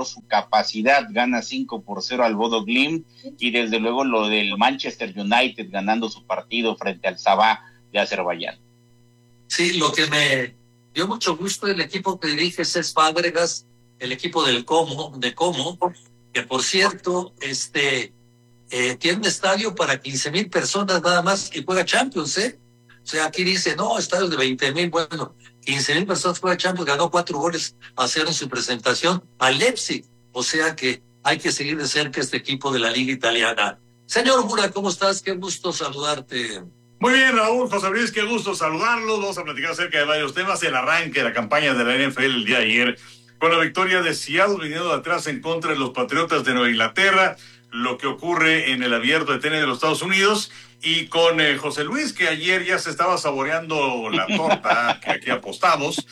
demostró su capacidad, gana 5-0 al Bodo Glimt, y desde luego lo del Manchester United ganando su partido frente al Sabah de Azerbaiyán. Sí, lo que me dio mucho gusto el equipo que dirige es Fábregas, el equipo de Como, que por cierto, tiene un estadio para 15,000 personas nada más y juega Champions, ¿eh? O sea, aquí dice, no, estadios de 20,000, bueno, 15,000 personas juega Champions, ganó 4-0 en su presentación a Leipzig. O sea que hay que seguir de cerca este equipo de la Liga Italiana. Señor Mura, ¿cómo estás? Qué gusto saludarte. Muy bien, Raúl, José Luis, qué gusto saludarlos. Vamos a platicar acerca de varios temas. El arranque de la campaña de la NFL el día de ayer, con la victoria de Seattle viniendo de atrás en contra de los Patriotas de Nueva Inglaterra, lo que ocurre en el Abierto de Tenis de los Estados Unidos, y con José Luis, que ayer ya se estaba saboreando la torta que aquí apostamos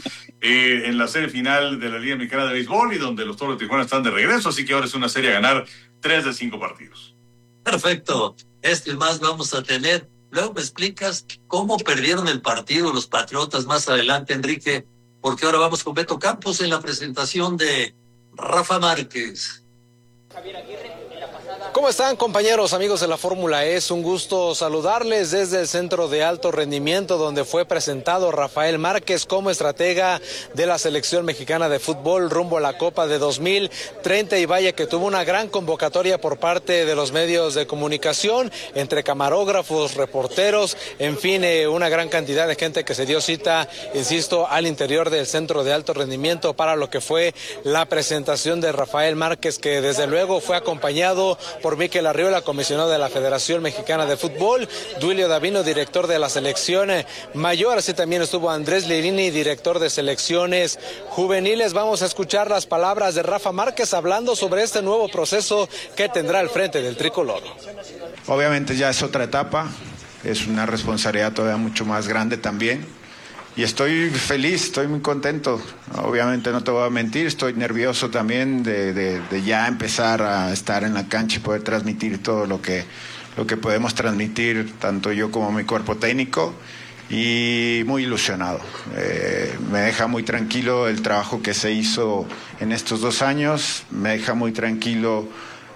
en la serie final de la Liga Mexicana de Béisbol, y donde los Toros de Tijuana están de regreso, así que ahora es una serie a ganar 3 de 5 partidos. Perfecto, y más vamos a tener. Luego me explicas cómo perdieron el partido los Patriotas más adelante, Enrique, porque ahora vamos con Beto Campos en la presentación de Rafa Márquez. Javier Aguirre, en la pasada... ¿Cómo están, compañeros, amigos de la Fórmula E? Es un gusto saludarles desde el Centro de Alto Rendimiento, donde fue presentado Rafael Márquez como estratega de la selección mexicana de fútbol rumbo a la Copa de 2030, y vaya que tuvo una gran convocatoria por parte de los medios de comunicación, entre camarógrafos, reporteros, en fin, una gran cantidad de gente que se dio cita, insisto, al interior del Centro de Alto Rendimiento para lo que fue la presentación de Rafael Márquez, que desde luego fue acompañado por Mikel Arriola, comisionado de la Federación Mexicana de Fútbol, Duilio Davino, director de la selección mayor, así también estuvo Andrés Lirini, director de selecciones juveniles. Vamos a escuchar las palabras de Rafa Márquez hablando sobre este nuevo proceso que tendrá al frente del tricolor. Obviamente ya es otra etapa, es una responsabilidad todavía mucho más grande también. Y estoy feliz, estoy muy contento. Obviamente no te voy a mentir, estoy nervioso también de ya empezar a estar en la cancha y poder transmitir todo lo que podemos transmitir, tanto yo como mi cuerpo técnico, y muy ilusionado. Me deja muy tranquilo el trabajo que se hizo en estos 2 años, me deja muy tranquilo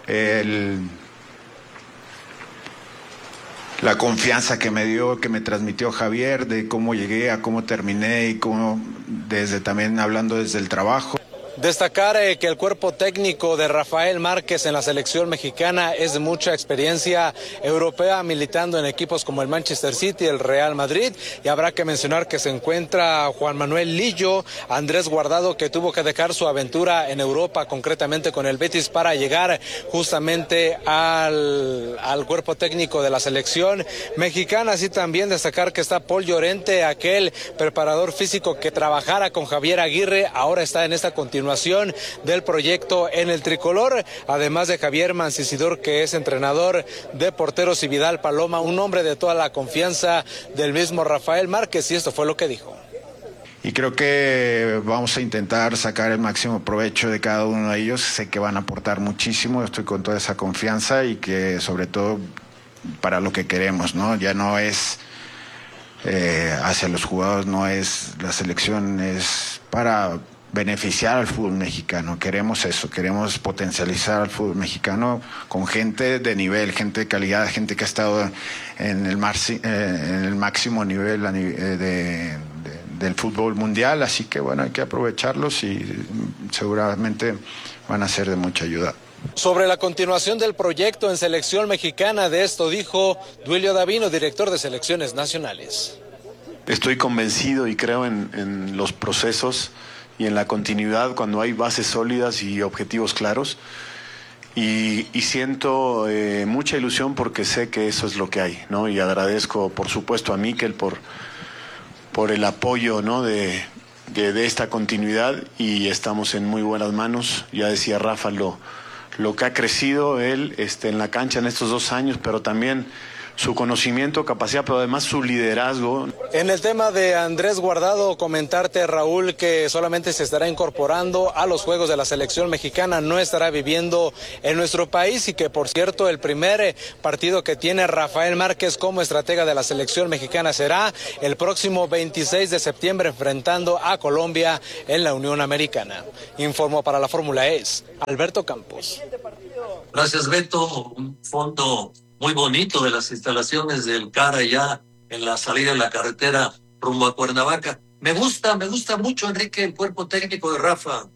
la confianza que me dio, que me transmitió Javier, de cómo llegué a cómo terminé, y cómo también hablando desde el trabajo. Destacar que el cuerpo técnico de Rafael Márquez en la selección mexicana es de mucha experiencia europea, militando en equipos como el Manchester City, el Real Madrid, y habrá que mencionar que se encuentra Juan Manuel Lillo, Andrés Guardado, que tuvo que dejar su aventura en Europa, concretamente con el Betis, para llegar justamente al cuerpo técnico de la selección mexicana. Así también destacar que está Paul Llorente, aquel preparador físico que trabajara con Javier Aguirre, ahora está en esta continuación del proyecto en el tricolor, además de Javier Mancisidor, que es entrenador de porteros, y Vidal Paloma, un hombre de toda la confianza del mismo Rafael Márquez, y esto fue lo que dijo. Y creo que vamos a intentar sacar el máximo provecho de cada uno de ellos. Sé que van a aportar muchísimo, estoy con toda esa confianza, y que sobre todo para lo que queremos, ¿no? Ya no es hacia los jugadores, no es la selección, es para beneficiar al fútbol mexicano. Queremos eso, queremos potencializar al fútbol mexicano con gente de nivel, gente de calidad, gente que ha estado en el máximo nivel del fútbol mundial, así que bueno, hay que aprovecharlos y seguramente van a ser de mucha ayuda. Sobre la continuación del proyecto en selección mexicana, de esto dijo Duilio Davino, director de selecciones nacionales. Estoy convencido y creo en los procesos y en la continuidad cuando hay bases sólidas y objetivos claros, y siento mucha ilusión porque sé que eso es lo que hay, ¿no? Y agradezco por supuesto a Mikel por el apoyo, ¿no? de esta continuidad, y estamos en muy buenas manos. Ya decía Rafa lo que ha crecido él en la cancha en estos 2 años, pero también su conocimiento, capacidad, pero además su liderazgo. En el tema de Andrés Guardado, comentarte, Raúl, que solamente se estará incorporando a los juegos de la selección mexicana, no estará viviendo en nuestro país, y que, por cierto, el primer partido que tiene Rafael Márquez como estratega de la selección mexicana será el próximo 26 de septiembre enfrentando a Colombia en la Unión Americana. Informó para la Fórmula E, Alberto Campos. Gracias, Beto. Un fondo muy bonito de las instalaciones del CAR allá en la salida de la carretera rumbo a Cuernavaca. Me gusta mucho, Enrique, el cuerpo técnico de Rafa.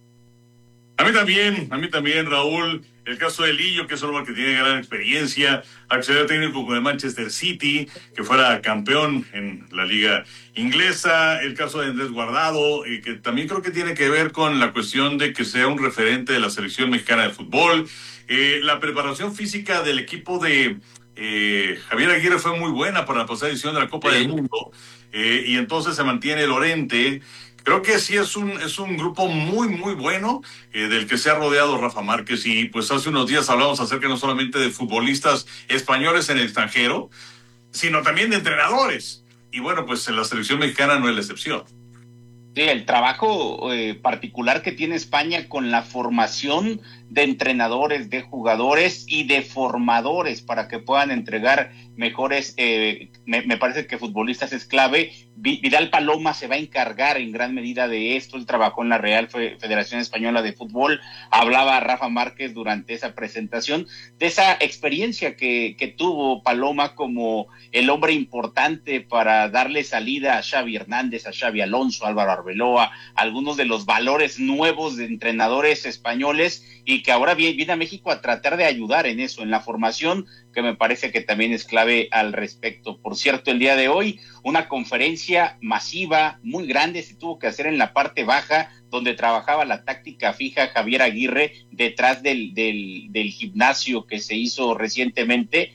A mí también, Raúl. El caso de Lillo, que es un hombre que tiene gran experiencia, accedió técnico con el Manchester City, que fuera campeón en la liga inglesa. El caso de Andrés Guardado, que también creo que tiene que ver con la cuestión de que sea un referente de la selección mexicana de fútbol. La preparación física del equipo de Javier Aguirre fue muy buena para la pasada edición de la Copa del Mundo, y entonces se mantiene Lorente. Creo que sí es un grupo muy, muy bueno, del que se ha rodeado Rafa Márquez. Y pues hace unos días hablamos acerca no solamente de futbolistas españoles en el extranjero, sino también de entrenadores. Y bueno, pues en la selección mexicana no es la excepción. Sí, el trabajo particular que tiene España con la formación de entrenadores, de jugadores y de formadores para que puedan entregar mejores, me parece que futbolistas es clave. Vidal Paloma se va a encargar en gran medida de esto. Él trabajó en la Real Federación Española de Fútbol. Hablaba Rafa Márquez durante esa presentación de esa experiencia que tuvo Paloma como el hombre importante para darle salida a Xavi Hernández, a Xavi Alonso, Álvaro Arbeloa, algunos de los valores nuevos de entrenadores españoles, y que ahora viene a México a tratar de ayudar en eso, en la formación, que me parece que también es clave al respecto. Por cierto, el día de hoy, una conferencia masiva, muy grande, se tuvo que hacer en la parte baja, donde trabajaba la táctica fija Javier Aguirre, detrás del gimnasio que se hizo recientemente,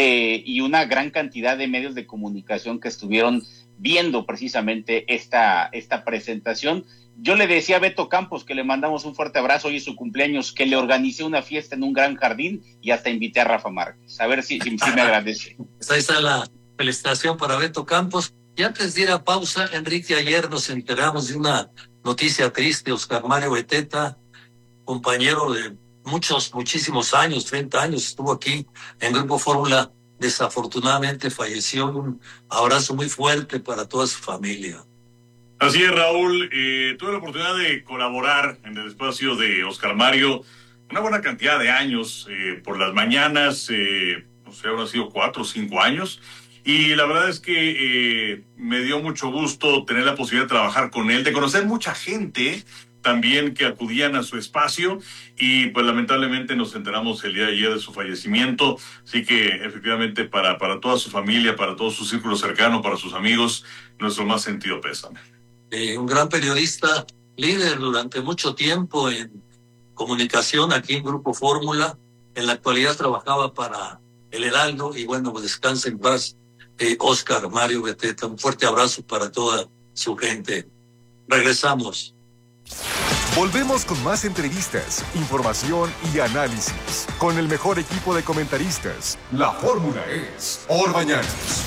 y una gran cantidad de medios de comunicación que estuvieron viendo precisamente esta presentación. Yo le decía a Beto Campos, que le mandamos un fuerte abrazo, hoy es su cumpleaños, que le organicé una fiesta en un gran jardín, y hasta invité a Rafa Márquez. A ver si me agradece. Ahí está la felicitación para Beto Campos. Y antes de ir a pausa, Enrique, ayer nos enteramos de una noticia triste. Oscar Mario Beteta, compañero de muchísimos años, 30 años, estuvo aquí en Grupo Fórmula, desafortunadamente falleció. Un abrazo muy fuerte para toda su familia. Así es, Raúl. Tuve la oportunidad de colaborar en el espacio de Oscar Mario una buena cantidad de años, por las mañanas, no sé, habrá sido 4 o 5 años, y la verdad es que me dio mucho gusto tener la posibilidad de trabajar con él, de conocer mucha gente también que acudían a su espacio, y pues lamentablemente nos enteramos el día de ayer de su fallecimiento. Así que efectivamente para toda su familia, para todo su círculo cercano, para sus amigos, nuestro más sentido pésame. Un gran periodista, líder durante mucho tiempo en comunicación aquí en Grupo Fórmula. En la actualidad trabajaba para El Heraldo, y bueno, pues descansa en paz, Oscar Mario Beteta. Un fuerte abrazo para toda su gente. Regresamos. Volvemos con más entrevistas, información y análisis con el mejor equipo de comentaristas. La Fórmula es por Mañanas.